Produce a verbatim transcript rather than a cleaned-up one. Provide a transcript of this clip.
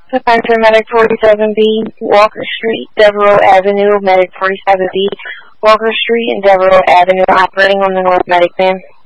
Defender Medic forty-seven B, Walker Street, Devereaux Avenue, Medic forty-seven B, Walker Street and Devereaux Avenue, operating on the North Medic van.